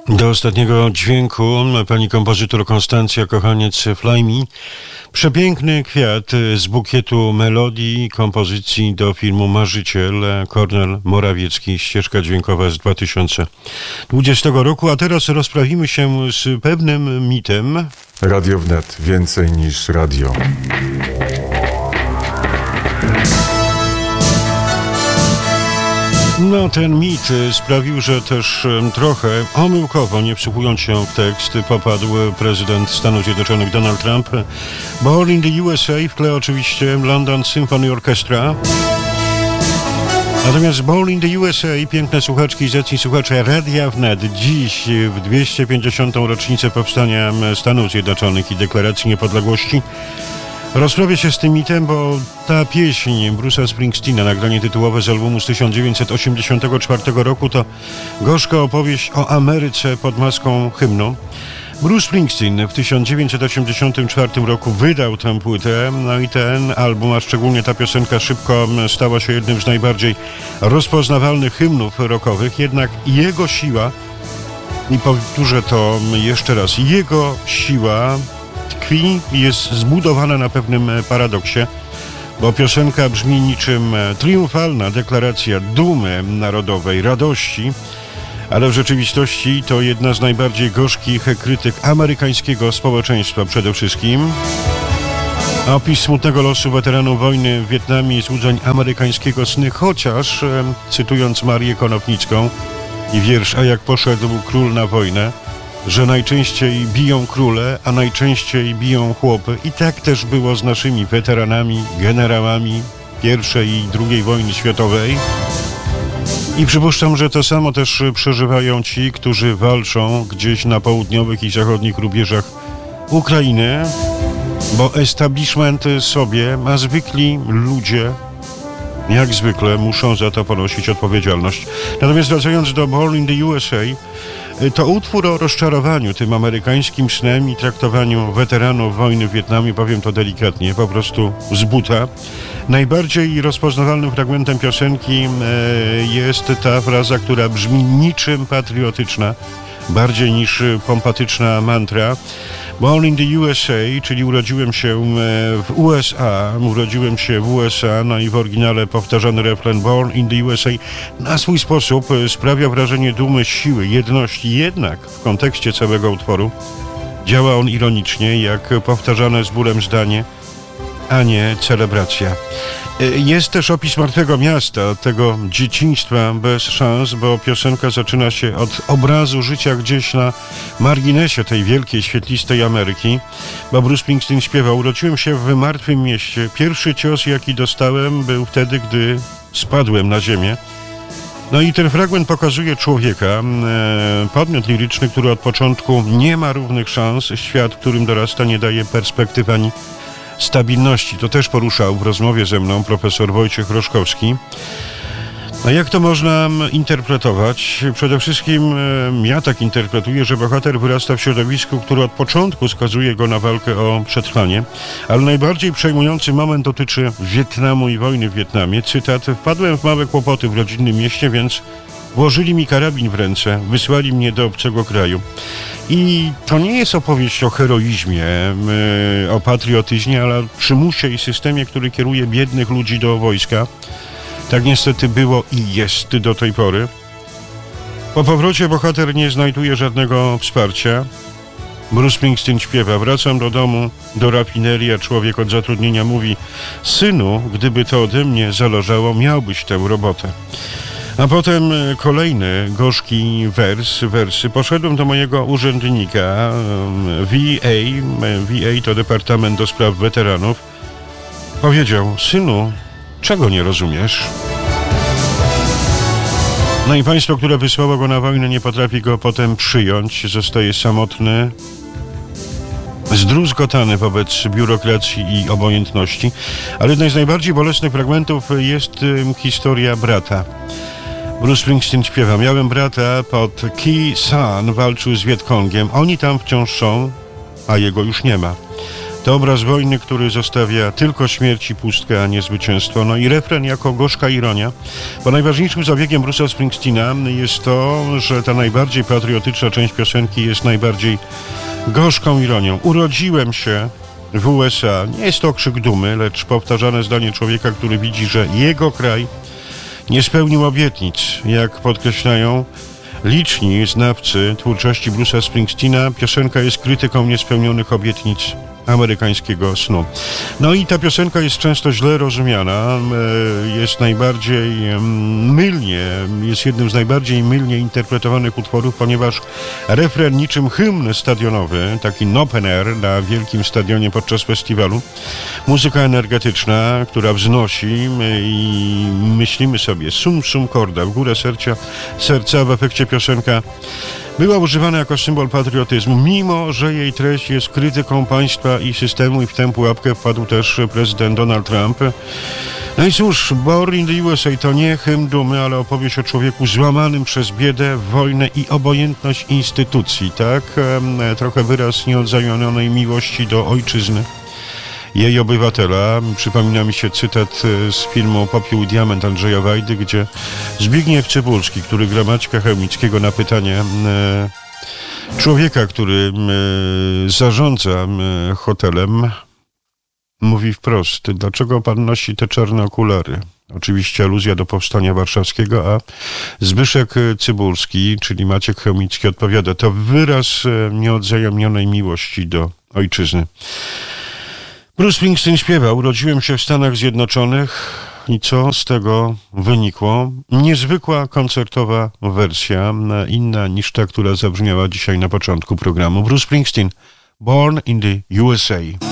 Do ostatniego dźwięku pani kompozytor Konstancja Kochaniec Fly Me. Przepiękny kwiat z bukietu melodii kompozycji do filmu Marzyciel, Kornel Morawiecki, ścieżka dźwiękowa z 2020 roku. A teraz rozprawimy się z pewnym mitem. Radio Wnet. Więcej niż radio. No, ten mit sprawił, że też trochę omyłkowo, nie wsłuchując się w tekst, popadł prezydent Stanów Zjednoczonych Donald Trump. Born in the USA, w tle oczywiście London Symphony Orchestra. Natomiast Born in the USA, piękne słuchaczki i zacni słuchacze Radia Wnet, dziś w 250. rocznicę powstania Stanów Zjednoczonych i Deklaracji Niepodległości, rozprawię się z tym mitem, bo ta pieśń Bruce'a Springsteena, nagranie tytułowe z albumu z 1984 roku, to gorzka opowieść o Ameryce pod maską hymnu. Bruce Springsteen w 1984 roku wydał tę płytę, no i ten album, a szczególnie ta piosenka szybko stała się jednym z najbardziej rozpoznawalnych hymnów rockowych, jednak jego siła, i powtórzę to jeszcze raz, jego siła tkwi i jest zbudowana na pewnym paradoksie, bo piosenka brzmi niczym triumfalna deklaracja dumy narodowej, radości, ale w rzeczywistości to jedna z najbardziej gorzkich krytyk amerykańskiego społeczeństwa przede wszystkim. Opis smutnego losu weteranów wojny w Wietnamie i złudzeń amerykańskiego sny, chociaż, cytując Marię Konopnicką i wiersz A jak poszedł król na wojnę, że najczęściej biją króle, a najczęściej biją chłopy. I tak też było z naszymi weteranami, generałami I i II wojny światowej. I przypuszczam, że to samo też przeżywają ci, którzy walczą gdzieś na południowych i zachodnich rubieżach Ukrainy, bo establishment sobie, a zwykli ludzie, jak zwykle, muszą za to ponosić odpowiedzialność. Natomiast wracając do Born in the USA, to utwór o rozczarowaniu tym amerykańskim snem i traktowaniu weteranów wojny w Wietnamie, powiem to delikatnie, po prostu z buta. Najbardziej rozpoznawalnym fragmentem piosenki jest ta fraza, która brzmi niczym patriotyczna, bardziej niż pompatyczna mantra. Born in the USA, czyli urodziłem się w USA, no i w oryginale powtarzany refren Born in the USA na swój sposób sprawia wrażenie dumy, siły, jedności. Jednak w kontekście całego utworu działa on ironicznie, jak powtarzane z bólem zdanie, a nie celebracja. Jest też opis martwego miasta, tego dzieciństwa bez szans, bo piosenka zaczyna się od obrazu życia gdzieś na marginesie tej wielkiej, świetlistej Ameryki, bo Bruce Springsteen śpiewał: urodziłem się w martwym mieście. Pierwszy cios, jaki dostałem, był wtedy, gdy spadłem na ziemię. No i ten fragment pokazuje człowieka, podmiot liryczny, który od początku nie ma równych szans, świat, w którym dorasta, nie daje perspektyw ani stabilności. To też poruszał w rozmowie ze mną profesor Wojciech Roszkowski. A jak to można interpretować? Przede wszystkim ja tak interpretuję, że bohater wyrasta w środowisku, które od początku skazuje go na walkę o przetrwanie, ale najbardziej przejmujący moment dotyczy Wietnamu i wojny w Wietnamie. Cytat: wpadłem w małe kłopoty w rodzinnym mieście, więc włożyli mi karabin w ręce, wysłali mnie do obcego kraju. I to nie jest opowieść o heroizmie, o patriotyzmie, ale o przymusie i systemie, który kieruje biednych ludzi do wojska. Tak niestety było i jest do tej pory. Po powrocie bohater nie znajduje żadnego wsparcia. Bruce Springsteen śpiewa: wracam do domu, do rafinerii, a człowiek od zatrudnienia mówi: synu, gdyby to ode mnie zależało, miałbyś tę robotę. A potem kolejny gorzki wersy. Poszedłem do mojego urzędnika VA to Departament do Spraw Weteranów. Powiedział: synu, czego nie rozumiesz? No i państwo, które wysłało go na wojnę, nie potrafi go potem przyjąć. Zostaje samotny, zdruzgotany wobec biurokracji i obojętności. Ale jednym z najbardziej bolesnych fragmentów jest historia brata. Bruce Springsteen śpiewa: miałem brata pod Khe Sanh, walczył z Wietkongiem. Oni tam wciąż są, a jego już nie ma. To obraz wojny, który zostawia tylko śmierć i pustkę, a nie zwycięstwo. No i refren jako gorzka ironia, bo najważniejszym zabiegiem Bruce'a Springsteena jest to, że ta najbardziej patriotyczna część piosenki jest najbardziej gorzką ironią. Urodziłem się w USA. Nie jest to krzyk dumy, lecz powtarzane zdanie człowieka, który widzi, że jego kraj nie spełnił obietnic. Jak podkreślają liczni znawcy twórczości Bruce'a Springsteena, piosenka jest krytyką niespełnionych obietnic amerykańskiego snu. No i ta piosenka jest często źle rozumiana, jest najbardziej mylnie, jest jednym z najbardziej mylnie interpretowanych utworów, ponieważ refren niczym hymn stadionowy, taki open air na wielkim stadionie podczas festiwalu, muzyka energetyczna, która wznosi i myślimy sobie sum sum korda, w górę serca, w efekcie piosenka była używana jako symbol patriotyzmu, mimo że jej treść jest krytyką państwa i systemu, i w tę pułapkę wpadł też prezydent Donald Trump. No i cóż, Born in the USA to nie hymn dumy, ale opowieść o człowieku złamanym przez biedę, wojnę i obojętność instytucji, tak? Trochę wyraz nieodzajonionej miłości do ojczyzny, jej obywatela. Przypomina mi się cytat z filmu Popiół i Diament Andrzeja Wajdy, gdzie Zbigniew Cybulski, który gra Maćka Chełmickiego, na pytanie człowieka, który zarządza hotelem, mówi wprost: dlaczego pan nosi te czarne okulary? Oczywiście aluzja do Powstania Warszawskiego, a Zbyszek Cybulski, czyli Maciek Chełmicki, odpowiada: to wyraz nieodzajemnionej miłości do ojczyzny. Bruce Springsteen śpiewał: urodziłem się w Stanach Zjednoczonych i co z tego wynikło? Niezwykła koncertowa wersja, inna niż ta, która zabrzmiała dzisiaj na początku programu. Bruce Springsteen, Born in the USA.